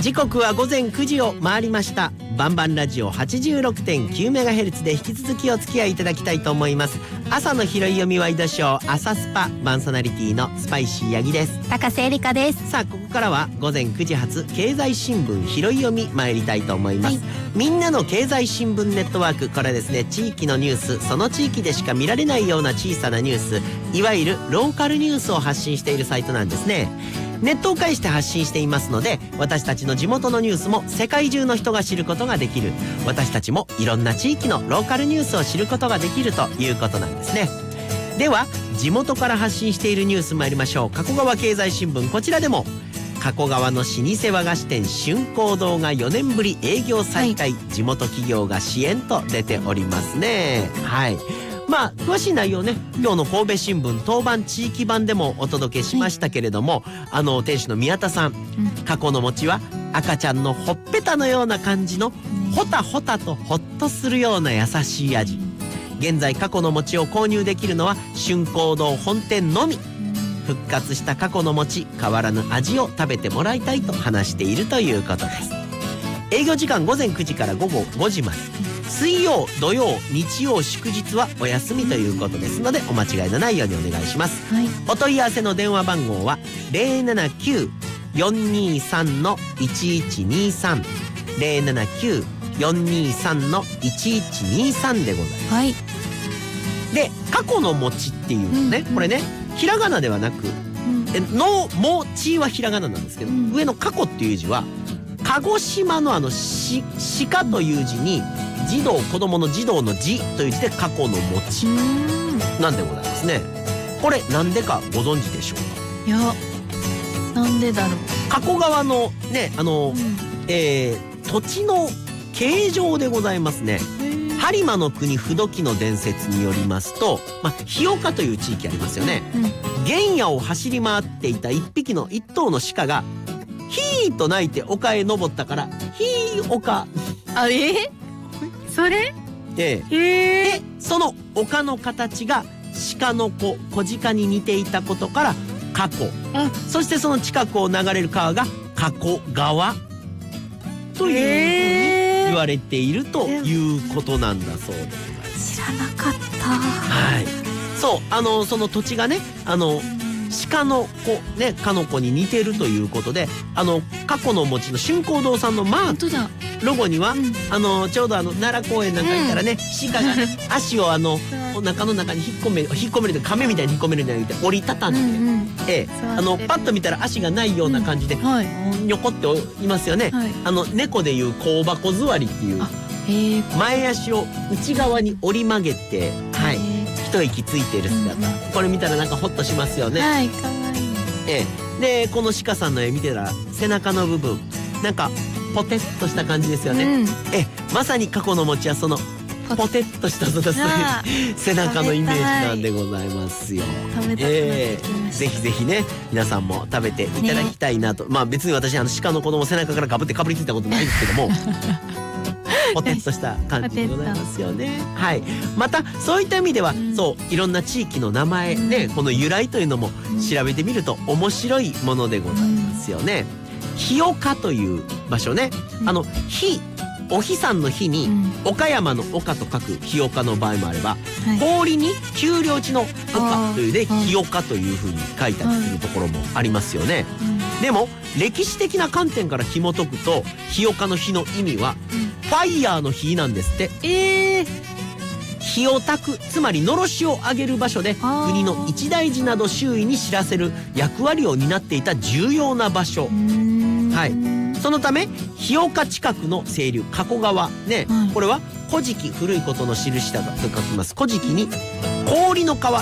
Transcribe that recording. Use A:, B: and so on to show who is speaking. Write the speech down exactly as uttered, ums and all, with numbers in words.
A: 時刻は午前くじを回りました。バンバンラジオ はちじゅうろくてんきゅうメガヘルツ で引き続きお付き合いいただきたいと思います。朝の拾い読みワイドショー朝スパ、パーソナリティのスパイシーヤギです。
B: 高瀬エリカです。
A: さあここからは午前くじ発経済新聞拾い読み参りたいと思います、はい、みんなの経済新聞ネットワーク。これですね、地域のニュース、その地域でしか見られないような小さなニュース、いわゆるローカルニュースを発信しているサイトなんですね。ネットを介して発信していますので、私たちの地元のニュースも世界中の人が知ることができる。私たちもいろんな地域のローカルニュースを知ることができるということなんですね。では地元から発信しているニュース参りましょう。加古川経済新聞、こちらでも加古川の老舗和菓子店春光堂がよねんぶり営業再開、はい、地元企業が支援と出ておりますね。はい、まあ詳しい内容ね、今日の神戸新聞当番地域版でもお届けしましたけれども、はい、あの店主の宮田さん、過去の餅は赤ちゃんのほっぺたのような感じのほたほたとほっとするような優しい味。現在過去の餅を購入できるのは春光堂本店のみ。復活した過去の餅、変わらぬ味を食べてもらいたいと話しているということです。営業時間午前くじから午後ごじまで、水曜、土曜、日曜、祝日はお休みということですので、お間違いのないようにお願いします、はい、お問い合わせの電話番号は ゼロななきゅう よんにさん いちいちにさん ゼロななきゅう よんにさん いちいちにさん でございます、はい、で過去の餅っていうのね、うんうん、これねひらがなではなく、うん、えのもちはひらがななんですけど、うん、上の過去っていう字は鹿児島のあのし鹿という字に児童、子供の児童の字という字で過去の餅なんでございますね。これなんでかご存知でしょうか。
B: いや、なんでだろう。
A: 加古川のね、あの、うん、えー、土地の形状でございますね。播磨の国不土記の伝説によりますと、まあ、日岡という地域ありますよね、うん、原野を走り回っていた一匹の一頭の鹿がヒーと鳴いて丘へ登ったからヒー丘。
B: あ、えー、それ
A: で、えー、でその丘の形が鹿の子小鹿に似ていたことから加古、うん、そしてその近くを流れる川が加古川というふうに、えー言われているということなんだそうです。
B: 知らなかった。
A: はい。そう、あのその土地がね、あの鹿の子ね、かの子に似てるということで、あの過去の餅の春光堂さんのマークロゴには、うん、あのちょうどあの奈良公園なんか行ったらね、うん、鹿がね足をあのお腹の中に引っ込める引っ込めると亀みたいに引っ込めるんじゃなくて折りたたんで、うんうん、ええ、あのパッと見たら足がないような感じで、うんはい、にょこっていますよね、はい、あの猫でいう香箱座りっていう、前足を内側に折り曲げて、はい、一息ついている姿、うん、これ見たらなんかホッとしますよね。
B: はい、かわいい。
A: ええ、でこの鹿さんの絵見てたら背中の部分なんかポテッとした感じですよね、うん、えまさに過去の餅はそのポテッとしたその背中のイメージなんでございますよ。
B: 食べたくなってきました、
A: ぜひぜひね皆さんも食べていただきたいなと、ね、まあ別に私あの鹿の子供背中からかぶってかぶりついたことないんですけどもポテッとした感じでございますよね。はい。またそういった意味では、うん、そういろんな地域の名前ね、うん、この由来というのも調べてみると面白いものでございますよね。うん、日岡という場所ね、うん、あの日お日さんの日に、うん、岡山の岡と書く日岡の場合もあれば、はい、氷に丘陵地の岡というで日岡というふうに書いたりするところもありますよね。うん、でも歴史的な観点から紐解くと日岡の日の意味は、うん、ファイヤーの日なんですって。えー、火を焚く、つまりのろしを上げる場所で国の一大事など周囲に知らせる役割を担っていた重要な場所。はい。そのため日岡近くの清流加古川ね、はい、これは古事記、古いことの印だと書きます。古事記に氷の川